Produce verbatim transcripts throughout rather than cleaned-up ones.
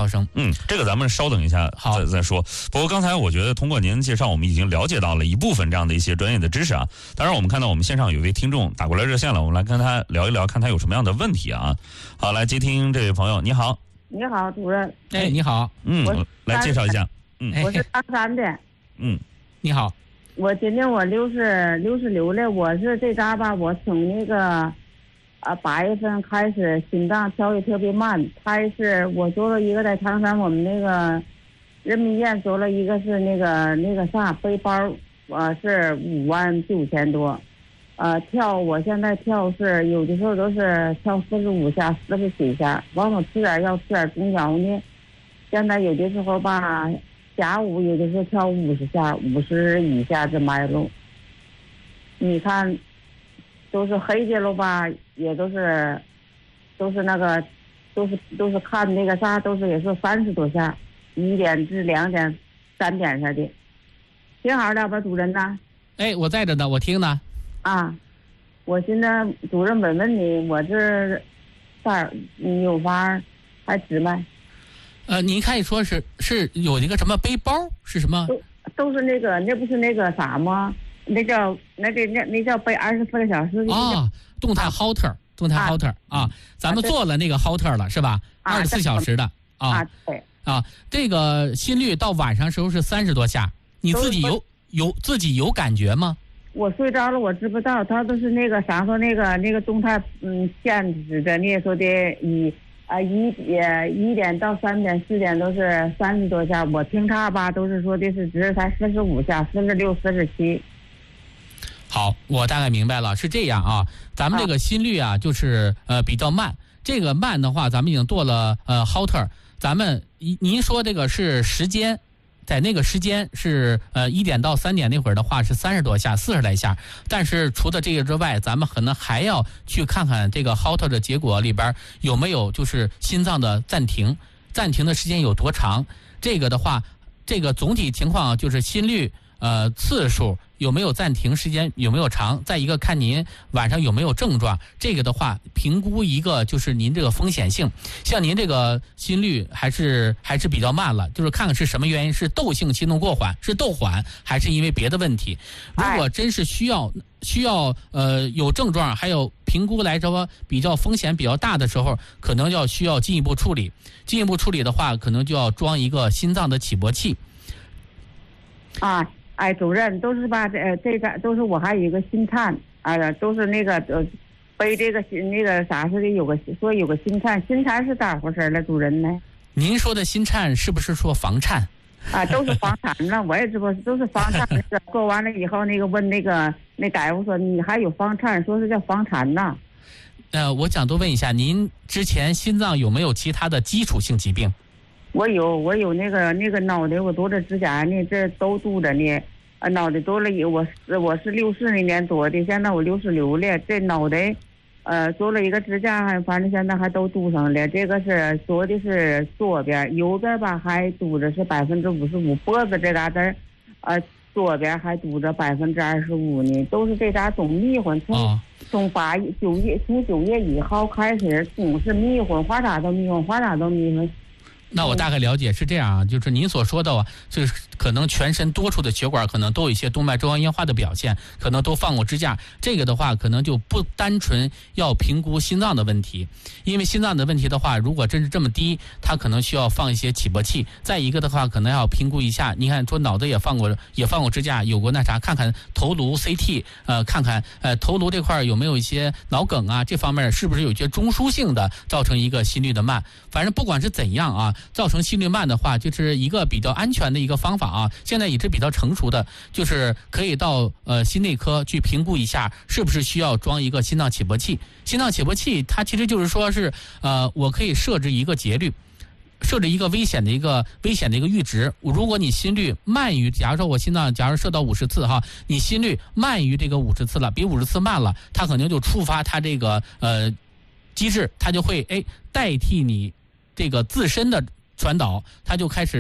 超声。 嗯，这个咱们稍等一下好再再说。不过刚才我觉得通过您介绍，我们已经了解到了一部分这样的一些专业的知识啊。当然，我们看到我们线上有一位听众打过来热线了，我们来跟他聊一聊，看他有什么样的问题啊。好，来接听这位朋友，你好。 你好，主任。 哎，你好。 嗯，来介绍一下。 嗯，我是唐山的。 嗯， 你好。 我今年我六十六十六了，我是这嘎吧，我从那个。啊，八月份开始心脏跳的特别慢，他是我做了一个在唐山我们那个人民医院做了一个是那个那个啥背包，呃是五万九千多，呃跳我现在跳是有的时候都是跳四十五下四十七下，完了吃点药吃点中药呢，现在有的时候吧下午有的时候跳五十下五十以下这脉络，你看。都是黑的了吧，也都是，都是那个，都是都是看那个啥，都是也是三十多下，一点至两点、三点啥的，挺好的吧，主任呐？ 哎，我在这呢，我听呢。 啊，我现在主任问问你，我这咋你有法还直卖？ 呃，您可以说是是有一个什么背包是什么？ 都都是那个，那不是那个啥吗？那叫那个那那叫背二十四个小时啊，动态 halter， 动态 halter 啊，咱们做了那个 halter 了是吧？二十四小时的啊，对啊，这个心率到晚上时候是三十多下，你自己有有自己有感觉吗？ 我睡着了，我知不道，他都是那个啥说那个那个动态嗯限制的，你也说的一啊一也一点到三点四点都是三十多下，我听他吧都是说的是只是才四十五下，四十六、四十七。 好，我大概明白了，是这样啊，咱们这个心率啊，就是呃比较慢，这个慢的话，咱们已经做了呃 halter， 咱们您说这个是时间，在那个时间是呃一点到三点那会儿的话是三十多下，四十来下，但是除了这个之外，咱们可能还要去看看这个 halter 的结果里边有没有就是心脏的暂停，暂停的时间有多长，这个的话，这个总体情况就是心率呃次数。有没有暂停时间有没有长？再一个看您晚上有没有症状，这个的话评估一个就是您这个风险性。像您这个心率还是还是比较慢了，就是看看是什么原因，是窦性心动过缓，是窦缓，还是因为别的问题？如果真是需要需要呃有症状，还有评估来说比较风险比较大的时候，可能要需要进一步处理。进一步处理的话，可能就要装一个心脏的起搏器。 啊。哎，主任都是吧？这这个都是我还有一个心颤，啊，都是那个呃，背这个心那个啥似的，有个说有个心颤，心颤是咋回事了，主任呢？ 您说的心颤是不是说房颤？ 啊，都是房颤了，我也知道都是房颤。做完了以后，那个问那个那大夫说你还有房颤，说是叫房颤呐。 呃，我想多问一下，您之前心脏有没有其他的基础性疾病？ 我有，我有那个那个脑袋，我多了指甲呢，这都堵着呢。啊，脑袋多了以我是我是六四那年做的，现在我六十六了，这脑袋，呃，做了一个指甲，还反正现在还都堵上了。这个是做的是左边，右边吧还堵着是百分之五十五，脖子这嘎达，呃，左边还堵着百分之二十五呢，都是这嘎总迷混。从、哦、从八九月从九月一号开始总是迷混，花啥都迷混，花啥都迷混。 那我大概了解是这样啊，就是您所说的，就是可能全身多处的血管可能都有一些动脉粥样硬化的表现，可能都放过支架。这个的话，可能就不单纯要评估心脏的问题，因为心脏的问题的话，如果真是这么低，它可能需要放一些起搏器。再一个的话，可能要评估一下，你看说脑子也放过也放过支架，有过那啥，看看头颅 C T， 呃，看看呃头颅这块有没有一些脑梗啊，这方面是不是有一些中枢性的造成一个心率的慢。反正不管是怎样啊。造成心率慢的话，就是一个比较安全的一个方法啊。现在也是比较成熟的，就是可以到呃心内科去评估一下，是不是需要装一个心脏起搏器。心脏起搏器它其实就是说是呃，我可以设置一个节律，设置一个危险的一个危险的一个阈值。如果你心率慢于，假如说我心脏假如设到五十次哈，你心率慢于这个五十次了，比五十次慢了，它可能就触发它这个呃机制，它就会哎代替你这个自身的传导，它就开始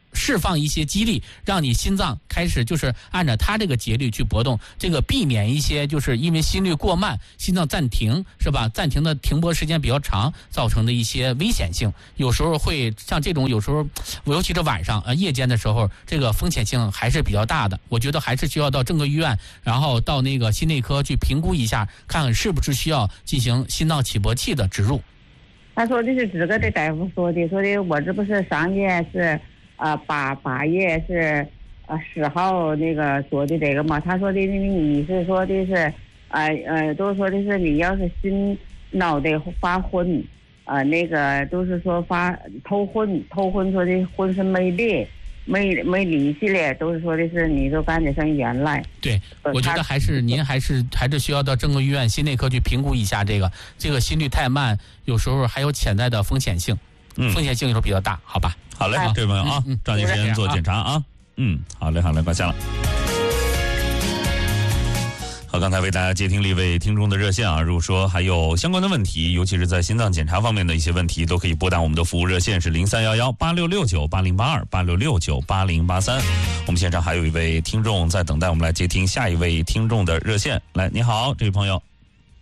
释放一些激励，让你心脏开始就是按照它这个节律去搏动，这个避免一些就是因为心率过慢，心脏暂停是吧？暂停的停泊时间比较长，造成的一些危险性。有时候会像这种，有时候尤其是晚上呃夜间的时候，这个风险性还是比较大的。我觉得还是需要到正规医院，然后到那个心内科去评估一下，看看是不是需要进行心脏起搏器的植入。 他说的是这个这大夫说的，说的我这不是上月是呃八八月是呃十号那个做的这个嘛，他说的你是说的是呃呃都说的是你要是心脑袋发昏，呃那个都是说发头昏头昏，说的浑身没力没没力气了，都是说的是你就赶紧上医院来。 对，我觉得还是您还是还是需要到正规医院心内科去评估一下这个这个心率太慢，有时候还有潜在的风险性，嗯，风险性有时候比较大，好吧？ 好嘞，这位朋友啊， 嗯嗯、 抓紧时间做检查啊。嗯，好嘞，好嘞，挂线了。好，刚才为大家接听了一位听众的热线啊，如果说还有相关的问题，尤其是在心脏检查方面的一些问题，都可以拨打我们的服务热线是零三幺幺八六六九八零八二八六六九八零八三。我们现场还有一位听众在等待，我们来接听下一位听众的热线。来，你好，这位朋友。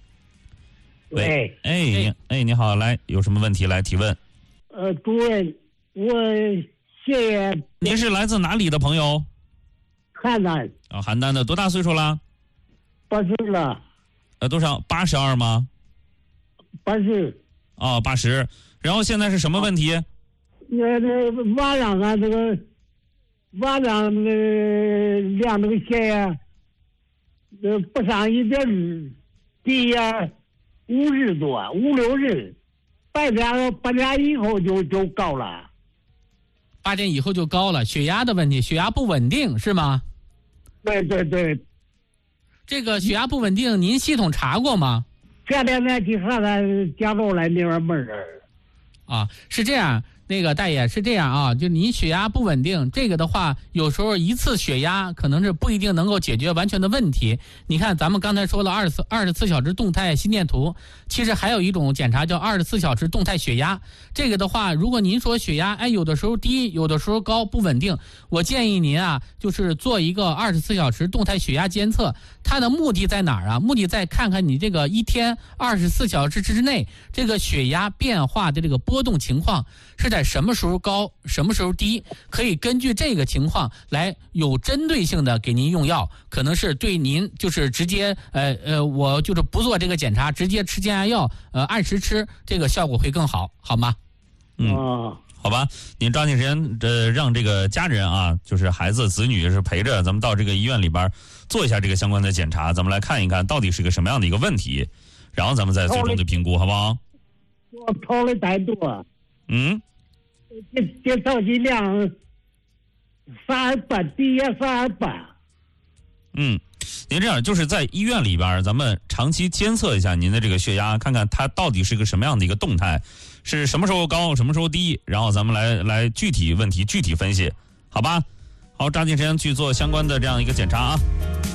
喂，哎，你哎，你好，来，有什么问题来提问？ 呃，主任，我谢谢。 您是来自哪里的朋友？ 邯郸。 啊，邯郸的，多大岁数了？ 八十了。 呃，多少？八十二吗？ 八十。 哦，八十。然后现在是什么问题？ 那那晚上啊，这个晚上那个量这个血呀，呃，不上一点日，低呀五十多，五六十，白天八点以后就就高了。 八点以后就高了，血压的问题，血压不稳定是吗？ 对对对。 这个血压不稳定，您系统查过吗？ 前两天去河南加州来那边门儿。 啊，是这样。那个大爷是这样啊，就你血压不稳定，这个的话，有时候一次血压可能是不一定能够解决完全的问题。你看，咱们刚才说了二十四二十四小时动态心电图，其实还有一种检查叫二十四小时动态血压。这个的话，如果您说血压哎有的时候低，有的时候高，不稳定，我建议您啊，就是做一个二十四小时动态血压监测。它的目的在哪儿啊？目的在看看你这个一天二十四小时之内这个血压变化的这个波动情况是在什么时候高，什么时候低，可以根据这个情况来有针对性的给您用药，可能是对您就是直接呃呃，我就是不做这个检查，直接吃降压药，呃，按时吃，这个效果会更好，好吗？ 嗯。哦，好吧，您抓紧时间，呃，让这个家人啊，就是孩子、子女是陪着咱们到这个医院里边做一下这个相关的检查，咱们来看一看到底是个什么样的一个问题，然后咱们再最终的评估，好不好？ 我跑的太多。 嗯。 这这超剂量三二八，低也三二八。 嗯，您这样就是在医院里边，咱们长期监测一下您的这个血压，看看它到底是个什么样的一个动态，是什么时候高，什么时候低，然后咱们来来具体问题具体分析，好吧？好，抓紧时间去做相关的这样一个检查啊。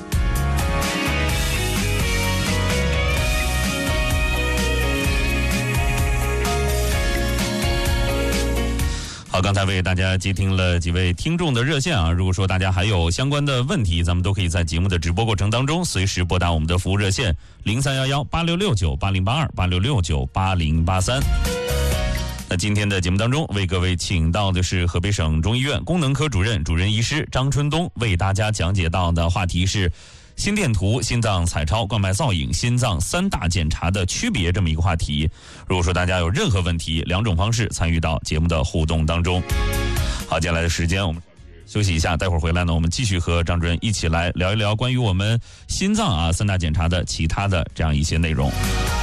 好，刚才为大家接听了几位听众的热线啊，如果说大家还有相关的问题，咱们都可以在节目的直播过程当中随时拨打我们的服务热线零三幺幺八六六九八零八二八六六九八零八三。那今天的节目当中，为各位请到的是河北省中医院功能科主任、主任医师张春东，为大家讲解到的话题是心电图、心脏彩超、冠脉造影、心脏三大检查的区别这么一个话题。如果说大家有任何问题，两种方式参与到节目的互动当中。好，接下来的时间我们休息一下，待会儿回来呢，我们继续和张主任一起来聊一聊关于我们心脏啊三大检查的其他的这样一些内容。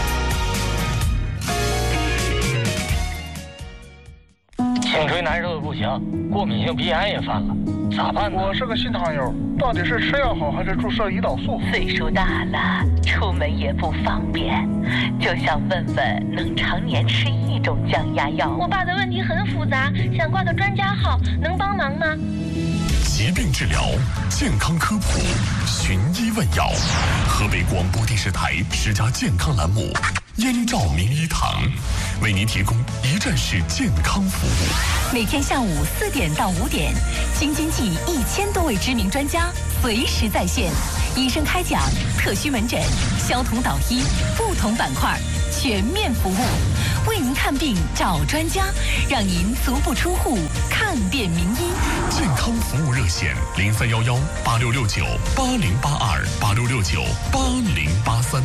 颈椎难受的不行，过敏性鼻炎也犯了，咋办呢？ 我是个新糖友，到底是吃药好还是注射胰岛素？ 岁数大了，出门也不方便，就想问问能常年吃一种降压药。 我爸的问题很复杂，想挂个专家号，能帮忙吗？ 疾病治疗、健康科普、寻医问药。河北广播电视台十佳健康栏目《燕赵名医堂》，为您提供一站式健康服务。 每天下午四点到五点，京津冀一千多位知名专家随时在线，医生开讲、特需门诊、消同导医，不同板块全面服务，为您看病找专家，让您足不出户看遍名医。 健康服务热线零三幺幺八六六九八零八二八六六九八零八三。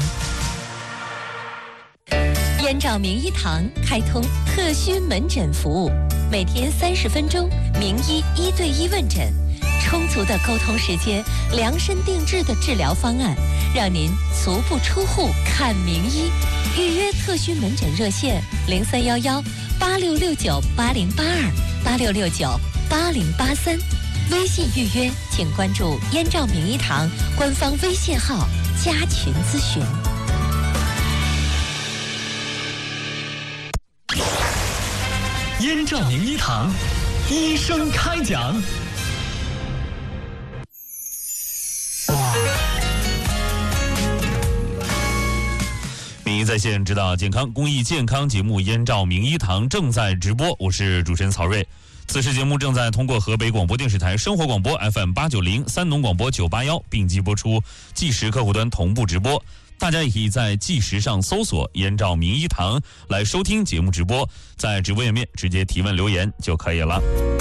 燕赵名医堂开通特需门诊服务，每天三十分钟，名医一对一问诊，充足的沟通时间，量身定制的治疗方案，让您足不出户看名医。预约特需门诊热线零三幺幺八六六九八零八二八六六九八零八三，微信预约请关注燕赵名医堂官方微信号加群咨询。 燕赵名医堂，医生开讲。 名医在线，指导健康公益健康节目《燕赵名医堂》正在直播，我是主持人曹睿。此时节目正在通过河北广播电视台生活广播 F M 八九零、三农广播九八幺并机播出，计时客户端同步直播。大家也可以在计时上搜索“燕赵名医堂”来收听节目直播，在直播页面直接提问留言就可以了。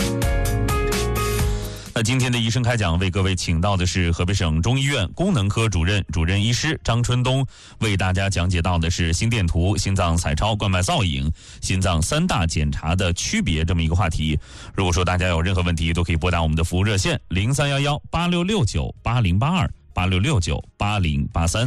那今天的医生开讲为各位请到的是河北省中医院功能科主任、主任医师张春东，为大家讲解到的是心电图、心脏彩超、冠脉造影、心脏三大检查的区别这么一个话题。如果说大家有任何问题，都可以拨打我们的服务热线零三幺幺八六六九八零八二八六六九八零八三。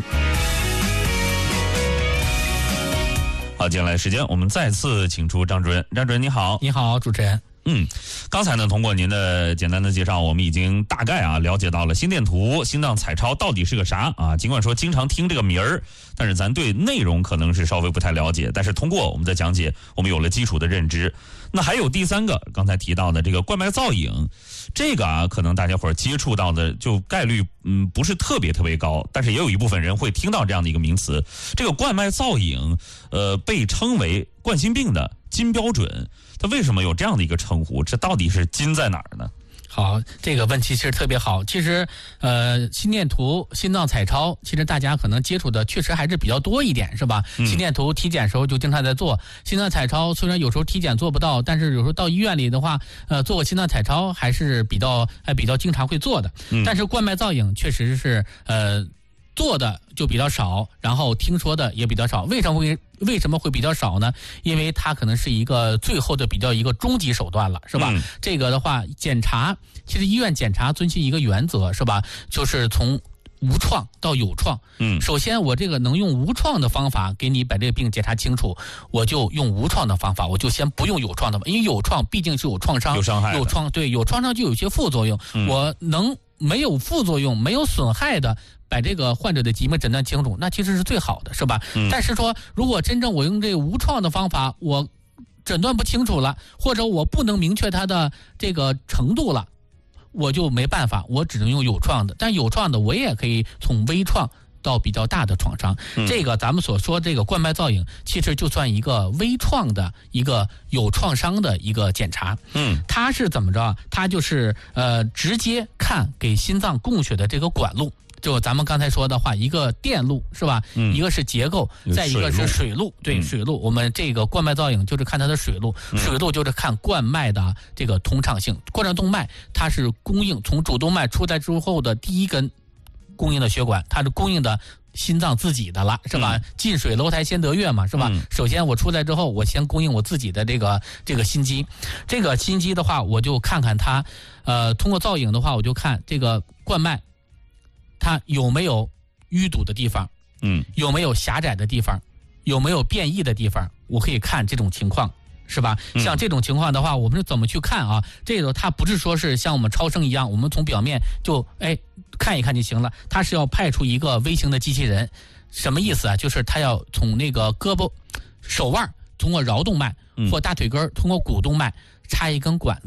好，接下来时间我们再次请出张主任。张主任你好。 你好，主持人。 嗯，刚才呢，通过您的简单的介绍，我们已经大概啊了解到了心电图、心脏彩超到底是个啥啊。尽管说经常听这个名儿，但是咱对内容可能是稍微不太了解。但是通过我们的讲解，我们有了基础的认知。那还有第三个，刚才提到的这个冠脉造影，这个啊，可能大家伙儿接触到的就概率嗯不是特别特别高，但是也有一部分人会听到这样的一个名词。这个冠脉造影，呃，被称为冠心病的金标准。它为什么有这样的一个称呼？这到底是金在哪儿呢？ 好，这个问题其实特别好。其实，呃，心电图、心脏彩超，其实大家可能接触的确实还是比较多一点，是吧？嗯、心电图体检时候就经常在做，心脏彩超虽然有时候体检做不到，但是有时候到医院里的话，呃，做个心脏彩超还是比较还比较经常会做的。嗯、但是冠脉造影确实是呃。做的就比较少，然后听说的也比较少。为什么会为什么会比较少呢？因为它可能是一个最后的比较一个终极手段了，是吧？嗯、这个的话，检查其实医院检查遵循一个原则，是吧？就是从无创到有创。嗯，首先我这个能用无创的方法给你把这个病检查清楚，我就用无创的方法，我就先不用有创的，因为有创毕竟是有创伤， 有伤害， 有创对有创伤就有些副作用，嗯、我能没有副作用、没有损害的。把这个患者的疾病诊断清楚，那其实是最好的，是吧？嗯、但是说，如果真正我用这个无创的方法，我诊断不清楚了，或者我不能明确它的这个程度了，我就没办法，我只能用有创的。但有创的，我也可以从微创到比较大的创伤。嗯、这个咱们所说这个冠脉造影，其实就算一个微创的一个有创伤的一个检查。嗯，它是怎么着？它就是呃直接看给心脏供血的这个管路。就咱们刚才说的话，一个电路是吧？嗯、一个是结构，再一个是水路。对，嗯、水路，我们这个冠脉造影就是看它的水路，嗯、水路就是看冠脉的这个通畅性。冠状动脉它是供应从主动脉出来之后的第一根供应的血管，它是供应的心脏自己的了，是吧？嗯、近水楼台先得月嘛，是吧？嗯、首先我出来之后，我先供应我自己的这个这个心肌，这个心肌的话，我就看看它，呃，通过造影的话，我就看这个冠脉。它有没有淤堵的地方？嗯，有没有狭窄的地方？有没有变异的地方？我可以看这种情况，是吧？嗯、像这种情况的话，我们是怎么去看啊？这个它不是说是像我们超声一样，我们从表面就哎看一看就行了。它是要派出一个微型的机器人，什么意思啊？就是它要从那个胳膊、手腕通过桡动脉或大腿根通过股动脉插一根管子。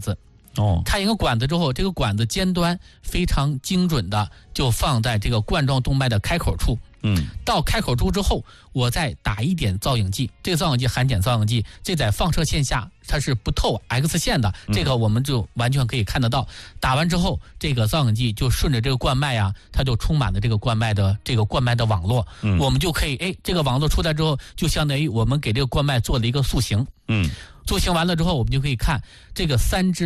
哦， 看一个管子之后，这个管子尖端非常精准的就放在这个冠状动脉的开口处。 嗯， 到开口处之后，我再打一点造影剂，这个造影剂含碘造影剂，这在放射线下它是不透 X 线的，这个我们就完全可以看得到。打完之后，这个造影剂就顺着这个冠脉啊，它就充满了这个冠脉的这个冠脉的网络， 嗯， 我们就可以，哎，这个网络出来之后，就相当于我们给这个冠脉做了一个塑形， 嗯， 塑形完了之后，我们就可以看这个三支。